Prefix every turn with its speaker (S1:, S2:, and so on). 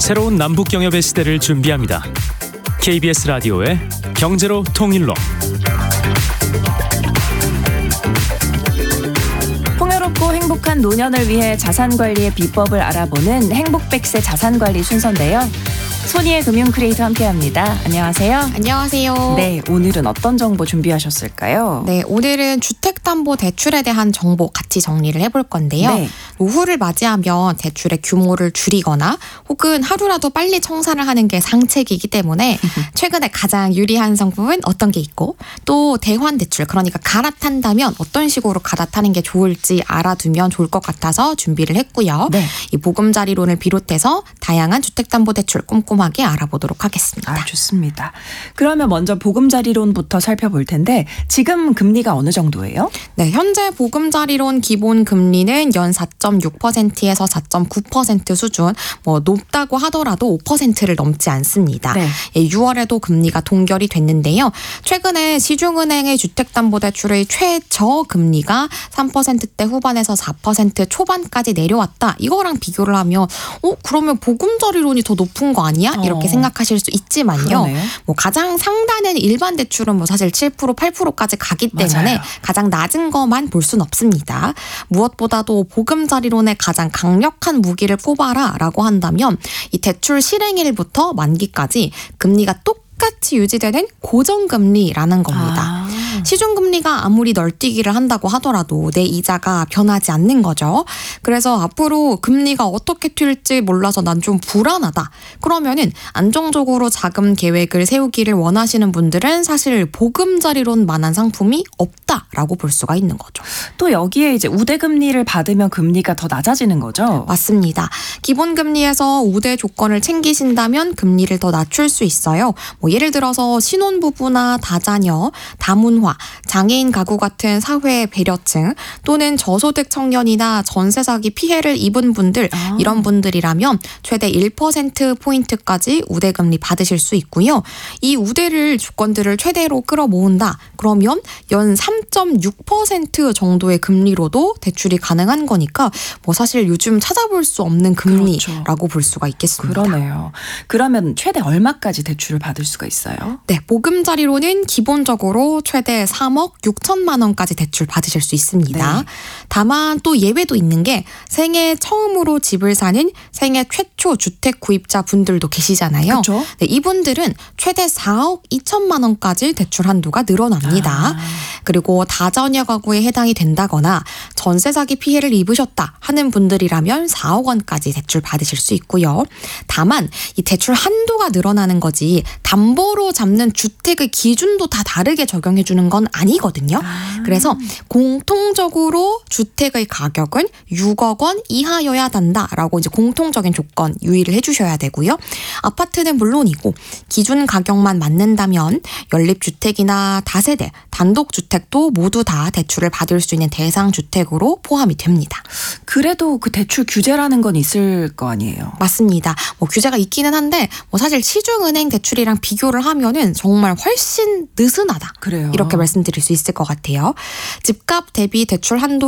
S1: 새로운 남북경협의 시대를 준비합니다. KBS 라디오의 경제로 통일로.
S2: 풍요롭고 행복한 노년을 위해 자산관리의 비법을 알아보는 행복백세 자산관리 순서인데요. 소니의 금융 크리에이터 함께합니다. 안녕하세요.
S3: 안녕하세요.
S2: 네, 오늘은 어떤 정보 준비하셨을까요?
S3: 네, 오늘은 주택담보대출에 대한 정보 같이 정리를 해볼 건데요.
S2: 네.
S3: 노후를 맞이하면 대출의 규모를 줄이거나 혹은 하루라도 빨리 청산을 하는 게 상책이기 때문에 최근에 가장 유리한 상품은 어떤 게 있고 또 대환대출, 그러니까 갈아탄다면 어떤 식으로 갈아타는 게 좋을지 알아두면 좋을 것 같아서 준비를 했고요.
S2: 네.
S3: 이 보금자리론을 비롯해서 다양한 주택담보대출 꼼꼼하게 알아보도록 하겠습니다.
S2: 좋습니다. 그러면 먼저 보금자리론부터 살펴볼 텐데 지금 금리가 어느 정도예요?
S3: 네, 현재 보금자리론 기본 금리는 연 4.6%에서 4.9% 수준, 높다고 하더라도 5%를 넘지 않습니다.
S2: 네.
S3: 6월에도 금리가 동결이 됐는데요. 최근에 시중은행의 주택담보대출의 최저 금리가 3%대 후반에서 4% 초반까지 내려왔다. 이거랑 비교를 하면 그러면 보금자리론이 더 높은 거 아니야? 이렇게 생각하실 수 있지만요.
S2: 그러네요.
S3: 가장 상단은 일반 대출은 사실 7%, 8%까지 가기 때문에
S2: 맞아요.
S3: 가장 낮은 것만 볼 수는 없습니다. 무엇보다도 보금자리론의 가장 강력한 무기를 꼽아라라고 한다면 이 대출 실행일부터 만기까지 금리가 똑같이 유지되는 고정금리라는 겁니다. 시중금리가 아무리 널뛰기를 한다고 하더라도 내 이자가 변하지 않는 거죠. 그래서 앞으로 금리가 어떻게 튈지 몰라서 난 좀 불안하다. 그러면은 안정적으로 자금 계획을 세우기를 원하시는 분들은 사실 보금자리론만한 상품이 없다라고 볼 수가 있는 거죠.
S2: 또 여기에 이제 우대금리를 받으면 금리가 더 낮아지는 거죠?
S3: 맞습니다. 기본금리에서 우대 조건을 챙기신다면 금리를 더 낮출 수 있어요. 예를 들어서 신혼부부나 다자녀, 다문화, 장애인 가구 같은 사회 배려층 또는 저소득 청년이나 전세 사기 피해를 입은 분들, 이런 분들이라면 최대 1%포인트까지 우대금리 받으실 수 있고요. 이 우대를 조건들을 최대로 끌어모은다. 그러면 연 3.6% 정도의 금리로도 대출이 가능한 거니까 사실 요즘 찾아볼 수 없는 금리라고
S2: 그렇죠.
S3: 볼 수가 있겠습니다.
S2: 그러네요. 그러면 최대 얼마까지 대출을 받을 수가 있어요?
S3: 네, 보금자리론은 기본적으로 최대 3억 6천만 원까지 대출 받으실 수 있습니다.
S2: 네.
S3: 다만 또 예외도 있는 게 생애 처음으로 집을 사는 생애 최초 주택 구입자 분들도 계시잖아요.
S2: 그렇죠.
S3: 네, 이분들은 최대 4억 2천만 원까지 대출 한도가 늘어납니다. 그리고 다자녀 가구에 해당이 된다거나 전세 사기 피해를 입으셨다 하는 분들이라면 4억 원까지 대출 받으실 수 있고요. 다만 이 대출 한도가 늘어나는 거지 담보로 잡는 주택의 기준도 다 다르게 적용해 주는 건 아니거든요. 그래서 공통적으로 주택의 가격은 6억 원 이하여야 한다라고 이제 공통적인 조건 유의를 해주셔야 되고요. 아파트는 물론이고 기준 가격만 맞는다면 연립주택이나 다세대, 단독주택도 모두 다 대출을 받을 수 있는 대상 주택으로 포함이 됩니다.
S2: 그래도 그 대출 규제라는 건 있을 거 아니에요?
S3: 맞습니다. 규제가 있기는 한데 사실 시중은행 대출이랑 비교를 하면은 정말 훨씬 느슨하다.
S2: 그래요.
S3: 이렇게 말씀드릴 수 있을 것 같아요. 집값 대비 대출 한도